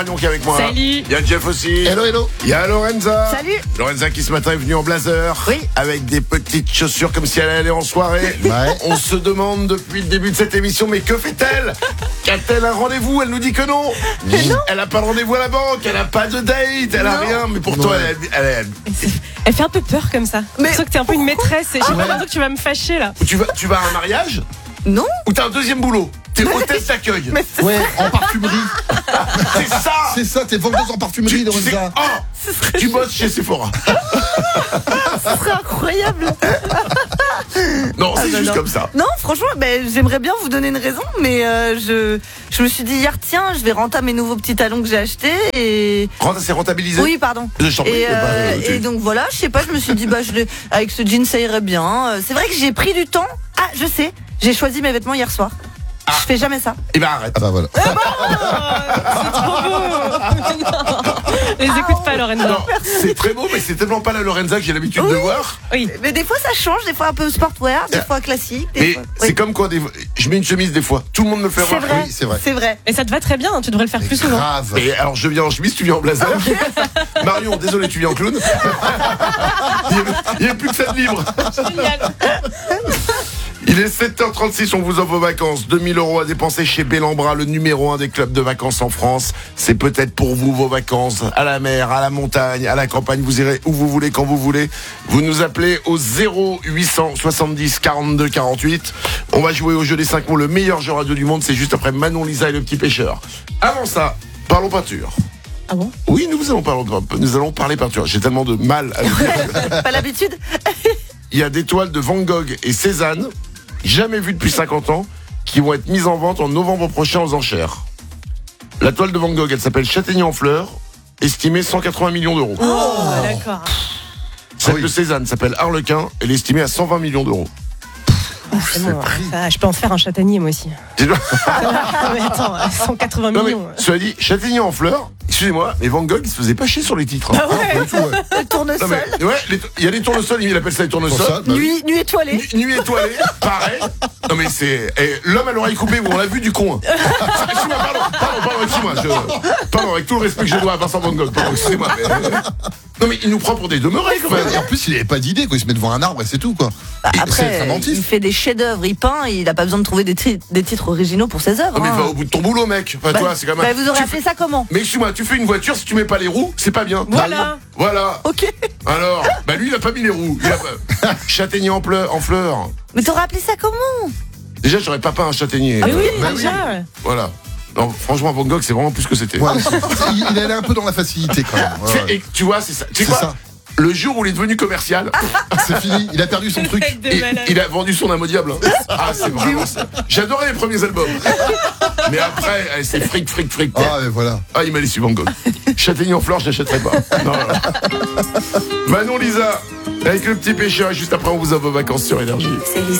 Donc avec moi. Salut. Il y a Jeff aussi. Hello, hello. Il y a Lorenza. Salut. Lorenza qui ce matin est venue en blazer. Oui. Avec des petites chaussures comme si elle allait en soirée. Ouais. On se demande depuis le début de cette émission, mais que fait-elle? A-t-elle un rendez-vous? Elle nous dit que non. Elle a pas de rendez-vous à la banque, elle a pas de date, elle a rien. Mais pour toi, Elle fait un peu peur comme ça. J'ai l'impression que t'es un peu une maîtresse. J'ai l'impression que tu vas me fâcher là. tu vas à un mariage? Non. Ou t'as un deuxième boulot? T'es hôtesse d'accueil. Ouais, en parfumerie. C'est ça. C'est ça, t'es vendeuse en parfumerie, Tu sais- Lorenza. tu bosses chez Sephora. Ce serait incroyable. Non, c'est juste non. comme ça. Non, franchement, j'aimerais bien vous donner une raison, mais je me suis dit hier, tiens, je vais renter mes nouveaux petits talons que j'ai achetés et... C'est rentabilisé. Oui, pardon. Je t'en prie. Et donc voilà, je sais pas, je me suis dit, avec ce jean, ça irait bien. C'est vrai que j'ai pris du temps. Ah, je sais, j'ai choisi mes vêtements hier soir. Je fais jamais ça. Eh ben arrête. Ah bah voilà. C'est trop beau. Les écoute pas, Lorenza. Non, c'est très beau, mais c'est tellement pas la Lorenza que j'ai l'habitude de voir. Oui. Mais des fois, ça change, des fois un peu sportwear, des fois classique. Des Mais fois... c'est comme quoi, je mets une chemise des fois. Tout le monde me fait C'est remarquer. vrai, Oui, c'est vrai. c'est vrai. Et ça te va très bien, tu devrais le faire plus souvent. Grave. Et alors je viens en chemise, tu viens en blazer. Marion, désolé, tu viens en clown. Il n'y a plus que ça de libre. Génial. Il est 7h36, on vous offre vos vacances. 2000 € à dépenser chez Bellambra, le numéro 1 des clubs de vacances en France. C'est peut-être pour vous vos vacances, à la mer, à la montagne, à la campagne. Vous irez où vous voulez, quand vous voulez. Vous nous appelez au 0800 70 42 48. On va jouer au jeu des 5 mots, le meilleur jeu radio du monde. C'est juste après Manon, Lisa et le petit pêcheur. Avant ça, parlons peinture. Ah bon? Oui, nous allons parler peinture. J'ai tellement de mal à le dire. Pas l'habitude. Il y a des toiles de Van Gogh et Cézanne, jamais vues depuis 50 ans, qui vont être mises en vente en novembre prochain aux enchères. La toile de Van Gogh, elle s'appelle Châtaignier en fleurs, estimée 180 millions d'euros. Oh, d'accord. Celle de Cézanne s'appelle Harlequin, elle est estimée à 120 millions d'euros. C'est bon, ça, je peux en faire un châtaignier moi aussi. Dis-le. Ah, mais attends, 180 Non mais, millions. cela dit, Châtaignier en fleurs, excusez-moi, mais Van Gogh, il se faisait pas chier sur les titres. Ah ouais. Pas du tout, ouais. Le Non tournesol. mais, ouais, il y a les tournesols, il appelle ça les tournesols. Pour ça, bah oui. Nuit étoilée. Nuit étoilée, pareil. Non mais c'est l'homme à l'oreille coupée, on l'a vu du con. Excuse-moi, pardon, excuse-moi. Pardon, avec tout le respect que je dois à Vincent Van Gogh, pardon, excusez-moi. Non mais il nous prend pour des demeurés quand même. Et en plus, il avait pas d'idée, quoi. Il se met devant un arbre et c'est tout, quoi. C'est Après, inventif. il fait des chefs-d'œuvre, il peint, il a pas besoin de trouver des titres originaux pour ses œuvres. Non mais hein. va au bout de ton boulot, mec. Enfin, toi, c'est quand même. Vous aurez appelé ça comment? Mais excuse-moi, tu fais une voiture, si tu mets pas les roues, c'est pas bien. Voilà. Voilà. Ok. Alors, lui, il a pas mis les roues. Il a pas... Châtaignier en fleurs. Mais t'aurais appelé ça comment? Déjà, j'aurais pas peint un châtaignier. Ah oui, bah oui. déjà. Voilà. Non, franchement, Van Gogh, c'est vraiment plus ce que c'était. Ouais, il allait un peu dans la facilité, quand même. Ouais, ouais. Et tu vois, c'est ça. Tu sais C'est quoi ça. Le jour où il est devenu commercial, C'est fini, il a perdu son truc. Tête de et malade. il a vendu son âme au diable. Ah, c'est vraiment ça. J'adorais les premiers albums. Mais après, c'est fric. Ah, et voilà. Ah, il m'a laissé Van Gogh. Châtaignier en fleurs, je n'achèterai pas. Non. Manon, Lisa, avec le petit pêcheur, et juste après, on vous offre vos vacances sur Énergie. C'est Lisa.